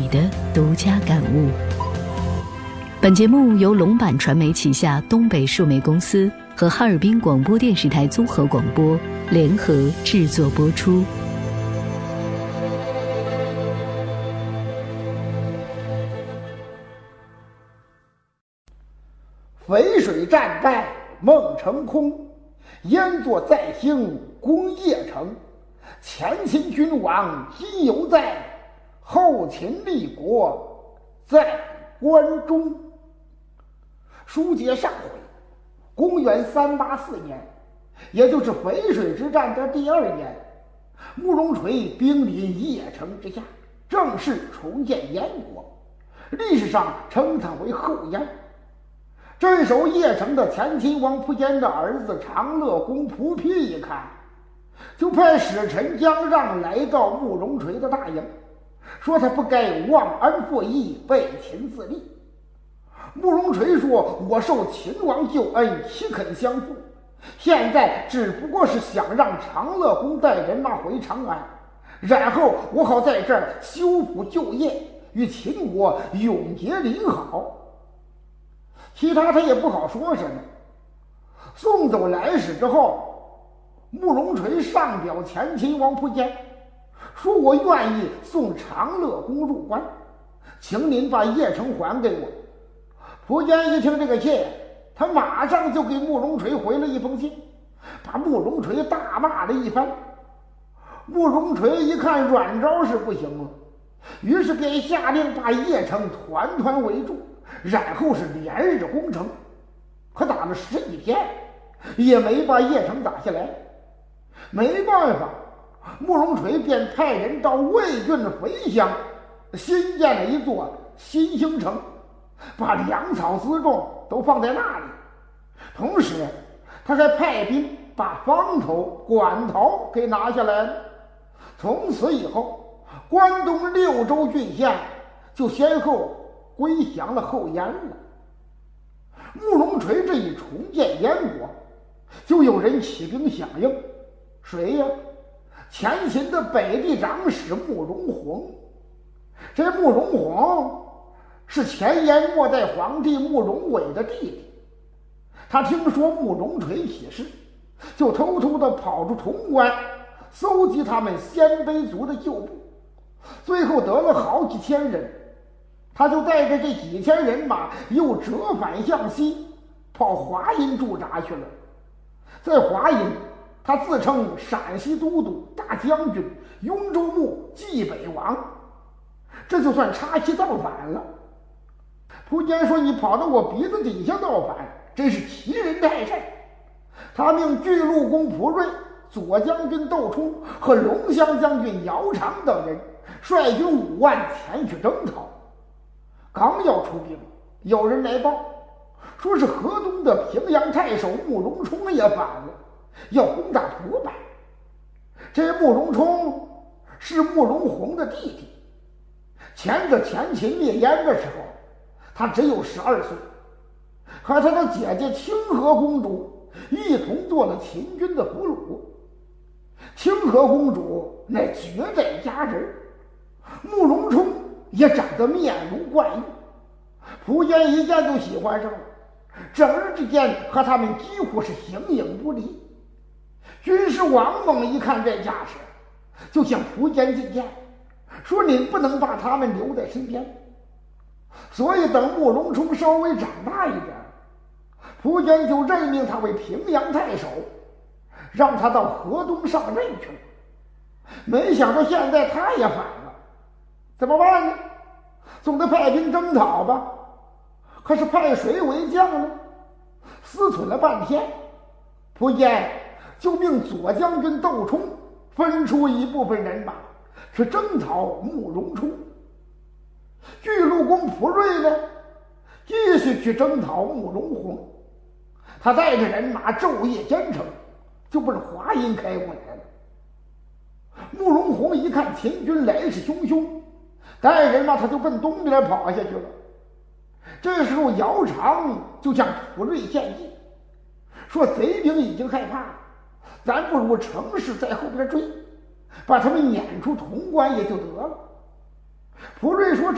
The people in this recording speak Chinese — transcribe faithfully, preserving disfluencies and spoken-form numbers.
的独家感悟。本节目由龙版传媒旗下东北数媒公司和哈尔滨广播电视台综合广播联合制作播出。 淝水战败梦成空，燕作再兴功邺城。前秦君王今犹在，后秦立国在关中。书接上回，公元三八四年，也就是淝水之战的第二年，慕容垂兵临邺城之下，正式重建燕国，历史上称他为后燕。镇守邺城的前秦王苻坚的儿子长乐公苻丕一看，就派使臣姜让来告慕容垂的大营，说他不该忘恩负义，背秦自立。慕容垂说，我受秦王救恩，岂肯相负？现在只不过是想让长乐公带人马回长安，然后我好在这儿修补旧业，与秦国永结邻好。其他他也不好说什么。送走来使之后，慕容垂上表前秦王苻坚，说我愿意送长乐公入关，请您把邺城还给我。苻坚一听这个信，他马上就给慕容垂回了一封信，把慕容垂大骂了一番。慕容垂一看软招是不行了，于是便下令把邺城团团围住，然后是连日攻城，可打了十几天也没把邺城打下来。没办法，慕容垂便派人到魏郡淝乡新建了一座新兴城，把粮草辎重都放在那里。同时他还派兵把方头、馆陶给拿下来了。从此以后，关东六州郡县就先后归降了后燕了。慕容垂这一重建燕国，就有人起兵响应。谁呀？前秦的北地长史慕容宏。这慕容宏是前燕末代皇帝慕容伟的弟弟。他听说慕容垂起事，就偷偷地跑出潼关，搜集他们鲜卑族的旧部，最后得了好几千人。他就带着这几千人马又折返向西，跑华阴驻扎去了。在华阴，他自称陕西都督、大将军、雍州牧、冀北王，这就算插旗造反了。苻坚说，你跑到我鼻子底下造反，真是欺人太甚。他命巨鹿公蒲瑞、左将军窦冲和龙骧将军姚常等人率军五万前去征讨。刚要出兵，有人来报，说是河东的平阳太守慕容冲也反了，要攻打蒲坂。这慕容冲是慕容宏的弟弟，前者前秦灭燕的时候，他只有十二岁，和他的姐姐清河公主一同做了秦军的俘虏。清河公主乃绝代佳人，慕容冲也长得面如冠玉，苻坚一见就喜欢上了，整日之间和他们几乎是形影不离。军师王猛一看这架势，就向苻坚进谏，说你不能把他们留在身边。所以等慕容冲稍微长大一点，苻坚就任命他为平阳太守，让他到河东上任去了。没想到现在他也反了，怎么办呢？总得派兵征讨吧。可是派谁为将呢？思忖了半天，苻坚就命左将军窦冲分出一部分人马去征讨慕容冲。巨鹿公蒲瑞呢，继续去征讨慕容宏。他带着人马昼夜兼程，就奔华阴开过来了。慕容宏一看秦军来势汹汹，带人马他就奔东边跑下去了。这时候姚常就向蒲瑞献计，说贼兵已经害怕了，咱不如乘势在后边追，把他们撵出潼关也就得了。蒲瑞说，